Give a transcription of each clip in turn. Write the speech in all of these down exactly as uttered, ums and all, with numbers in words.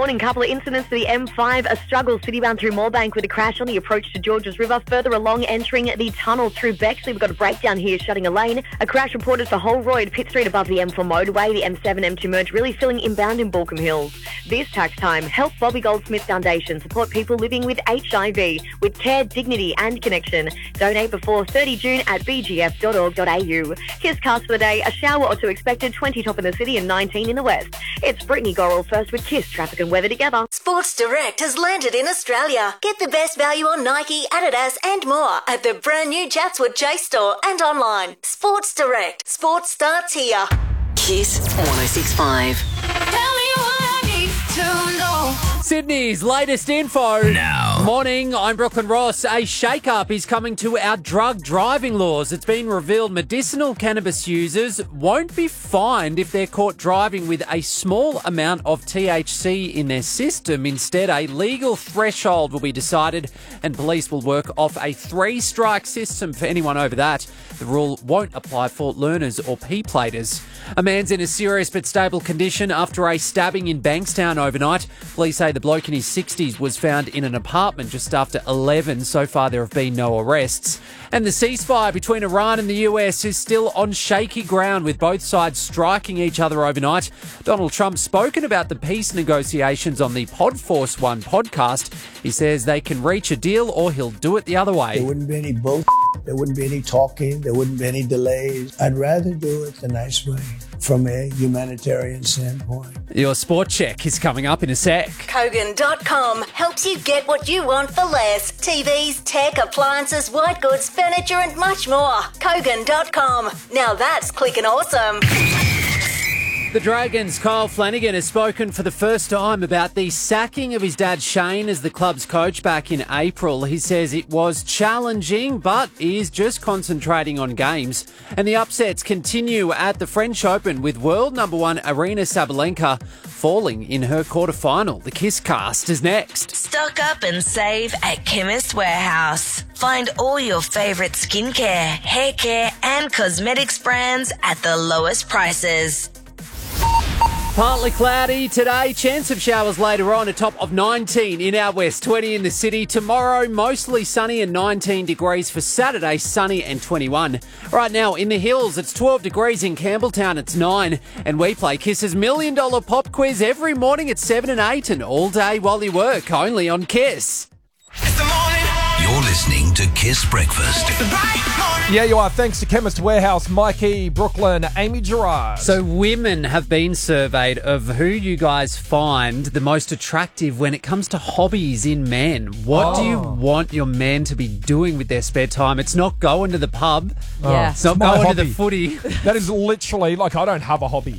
morning, couple of incidents to the M five. A struggle citybound through Moorebank with a crash on the approach to Georges River. Further along, entering the tunnel through Bexley, we've got a breakdown here, shutting a lane. A crash reported for Holroyd, Pitt Street above the M four motorway. The M seven M two merge really filling inbound in Balcombe Hills. This tax time, help Bobby Goldsmith Foundation support people living with H I V with care, dignity and connection. Donate before thirtieth of June at b g f dot org dot a u. Kiss cast for the day, a shower or two expected, twenty top in the city and nineteen in the west. It's Brittany Gorrell first with Kiss traffic and weather together. Sports Direct has landed in Australia. Get the best value on Nike, Adidas and more at the brand new Chatswood Chase store and online. Sports Direct. Sports starts here. Kiss one oh six point five. Tell me what I need to know. Sydney's latest info. Now. Morning, I'm Brooklyn Ross. A shake-up is coming to our drug driving laws. It's been revealed medicinal cannabis users won't be fined if they're caught driving with a small amount of T H C in their system. Instead, a legal threshold will be decided and police will work off a three-strike system for anyone over that. The rule won't apply for learners or P-platers. A man's in a serious but stable condition after a stabbing in Bankstown overnight. Police say the bloke in his sixties was found in an apartment just after eleven. So far, there have been no arrests. And the ceasefire between Iran and the U S is still on shaky ground, with both sides striking each other overnight. Donald Trump's spoken about the peace negotiations on the Podforce One podcast. He says they can reach a deal or he'll do it the other way. There wouldn't be any bullshit. There wouldn't be any talking. There wouldn't be any delays. I'd rather do it the nice way from a humanitarian standpoint. Your sport check is coming up in a sec. Kogan dot com helps you get what you want for less. T Vs, tech, appliances, white goods, furniture and much more. Kogan dot com. Now that's clicking awesome. The Dragons' Kyle Flanagan has spoken for the first time about the sacking of his dad Shane as the club's coach back in April. He says it was challenging, but is just concentrating on games. And the upsets continue at the French Open, with world number one Aryna Sabalenka falling in her quarterfinal. The Kiss Cast is next. Stock up and save at Chemist Warehouse. Find all your favourite skincare, hair care and cosmetics brands at the lowest prices. Partly cloudy today, chance of showers later on, a top of nineteen in our west, twenty in the city. Tomorrow, mostly sunny and nineteen degrees. For Saturday, sunny and twenty-one. Right now, in the hills, it's twelve degrees. In Campbelltown, it's nine. And we play Kiss's Million Dollar Pop Quiz every morning at seven and eight and all day while you work, only on Kiss. You're listening to Kiss Breakfast. Yeah, you are. Thanks to Chemist Warehouse, Mikey, Brooklyn, Amy Gerard. So women have been surveyed of who you guys find the most attractive when it comes to hobbies in men. What Oh. do you want your men to be doing with their spare time? It's not going to the pub. Yeah. It's not It's my going to hobby. the footy. That is literally, like, I don't have a hobby.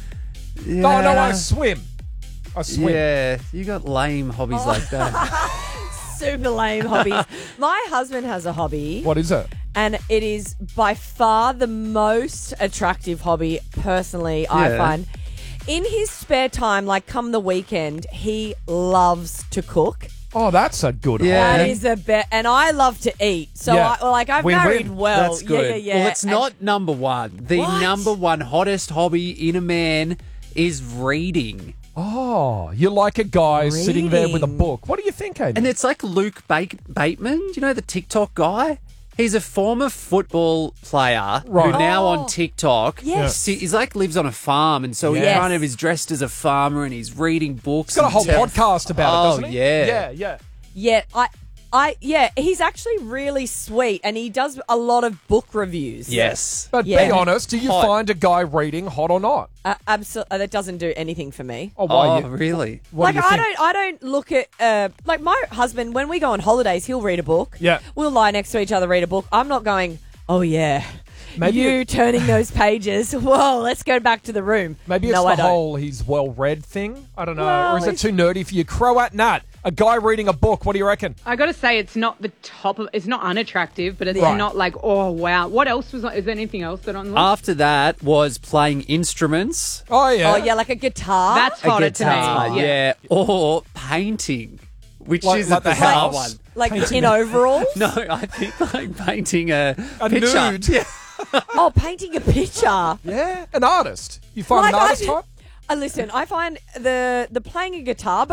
No, no, I swim. I swim. Yeah, you got lame hobbies like that. Super lame hobbies. My husband has a hobby. What is it? And it is by far the most attractive hobby, personally, I Yeah. find. In his spare time, like come the weekend, he loves to cook. Oh, that's a good Yeah. That hobby. is a bet. And I love to eat. So, Yeah. I, like, I've Win-win. married well. That's good. Yeah, yeah, yeah. Well, it's And- not number one. The What? number one hottest hobby in a man is reading. Oh, you're like a guy sitting there with a Reading. book. What do you think, Amy? And it's like Luke ba- Bateman, do you know the TikTok guy? He's a former football player Right. who now Oh. on TikTok, Yes. see, he's like lives on a farm, and so he Yes. kind of is dressed as a farmer and he's reading books. He's got a and whole tell- podcast about oh, it, doesn't he? yeah. Yeah, yeah. Yeah, I, I, yeah, he's actually really sweet, and he does a lot of book reviews. Yes. But be Yeah. honest, do you Hot. find a guy reading hot or not? Uh, absolutely, that doesn't do anything for me. Oh, why? Oh, you, really? what like do you I think? don't, I don't look at uh, like my husband when we go on holidays, he'll read a book. Yeah. we'll lie next to each other, read a book. I'm not going. Oh yeah, Maybe you it- turning those pages. Whoa, let's go back to the room. Maybe it's no, the I don't. whole he's well-read thing. I don't know. Well, or is it he's- too nerdy for you? Croat Nat, a guy reading a book. What do you reckon? I got to say, it's not the top of. It's not unattractive, but it's Right. not like, oh wow. What else was? Is there anything else that on the list? After that was playing instruments, Oh, yeah. Oh yeah, like a guitar. That's a hotter guitar, to me. yeah, or painting, which Like- is like a the bizarre house. one. like in overalls. No, I think like painting a, A picture. nude. Yeah. Oh, painting a picture. Yeah, an artist. You find Like, an I artist did- type? Uh, listen, I find the the playing a guitar,